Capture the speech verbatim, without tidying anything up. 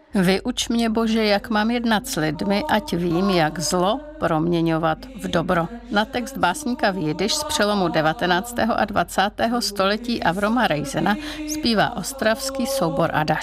Vyuč mě, Bože, jak mám jednat s lidmi, ať vím, jak zlo proměňovat v dobro. Na text básníka Vjidiš z přelomu devatenáctého a dvacátého století Avroma Reisena zpívá ostravský soubor Adaš.